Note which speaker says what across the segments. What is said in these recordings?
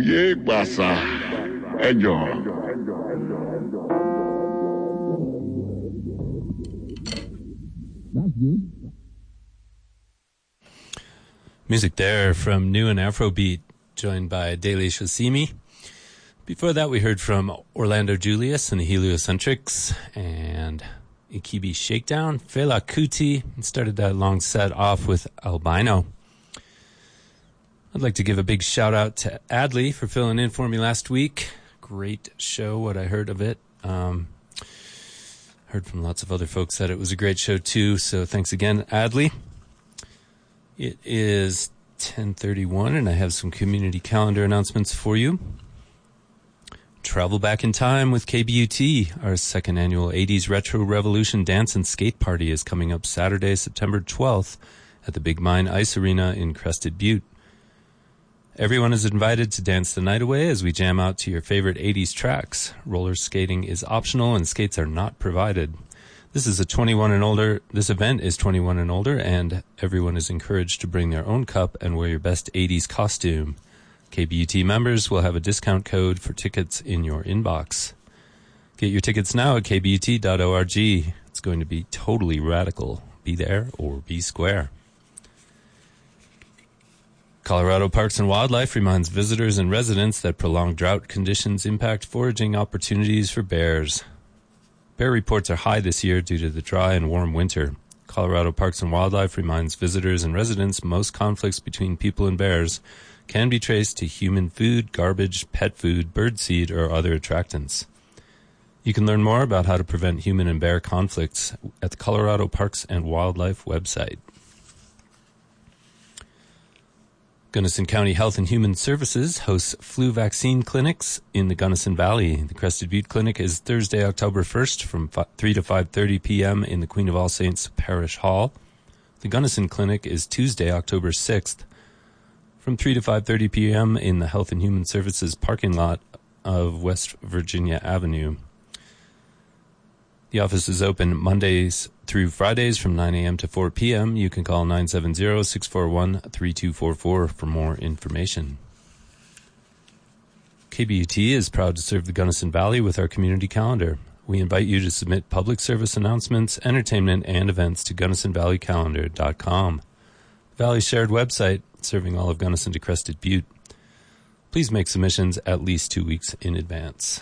Speaker 1: yéé gbàsà ẹ jọ̀ọ́.
Speaker 2: That's good.
Speaker 3: Music there from New and Afrobeat, joined by Dele Shosimi. Before that, we heard from Orlando Julius and the Heliocentrics and Ikibi Shakedown. Fela Kuti started that long set off with Albino. I'd like to give a big shout out to Adley for filling in for me last week. Great show, what I heard of it. Heard from lots of other folks that it was a great show too, so thanks again, Adley. It is 10:31 and I have some community calendar announcements for you. Travel back in time with KBUT. Our second annual 80s Retro Revolution Dance and Skate Party is coming up Saturday, September 12th at the Big Mine Ice Arena in Crested Butte. Everyone is invited to dance the night away as we jam out to your favorite 80s tracks. Roller skating is optional and skates are not provided. This event is 21 and older, and everyone is encouraged to bring their own cup and wear your best 80s costume. KBUT members will have a discount code for tickets in your inbox. Get your tickets now at kbut.org. It's going to be totally radical. Be there or be square. Colorado Parks and Wildlife reminds visitors and residents that prolonged drought conditions impact foraging opportunities for bears. Bear reports are high this year due to the dry and warm winter. Colorado Parks and Wildlife reminds visitors and residents most conflicts between people and bears can be traced to human food, garbage, pet food, birdseed, or other attractants. You can learn more about how to prevent human and bear conflicts at the Colorado Parks and Wildlife website. Gunnison County Health and Human Services hosts flu vaccine clinics in the Gunnison Valley. The Crested Butte Clinic is Thursday, October 1st from 3 to 5:30 p.m. in the Queen of All Saints Parish Hall. The Gunnison Clinic is Tuesday, October 6th from 3 to 5:30 p.m. in the Health and Human Services parking lot of West Virginia Avenue. The office is open Mondays through Fridays from 9 a.m. to 4 p.m. You can call 970-641-3244 for more information. KBUT is proud to serve the Gunnison Valley with our community calendar. We invite you to submit public service announcements, entertainment, and events to GunnisonValleyCalendar.com. The Valley's shared website, serving all of Gunnison to Crested Butte. Please make submissions at least 2 weeks in advance.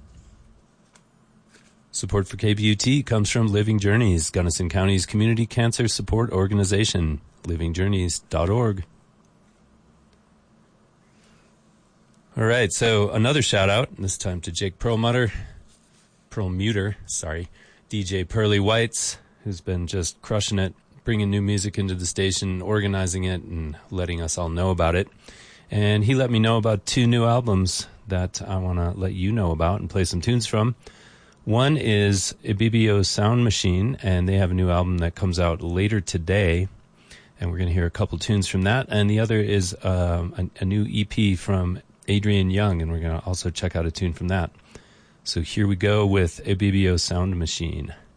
Speaker 3: Support for KBUT comes from Living Journeys, Gunnison County's community cancer support organization, livingjourneys.org. All right, so another shout out, this time to Jake Perlmutter, DJ Pearly Whites, who's been just crushing it, bringing new music into the station, organizing it, and letting us all know about it. And he let me know about 2 new albums that I want to let you know about and play some tunes from. One is Ibibio Sound Machine, and they have a new album that comes out later today, and we're going to hear a couple tunes from that. And the other is a new EP from Adrian Young, and we're going to also check out a tune from that. So here we go with Ibibio Sound Machine.